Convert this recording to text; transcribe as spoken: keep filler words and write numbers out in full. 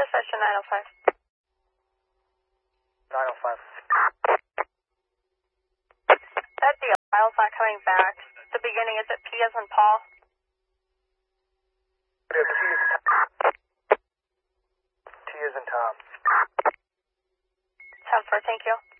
Session nine oh five. nine oh five. That the file's not coming back. The beginning, is it P as in Paul? T as in Tom. ten four, thank you.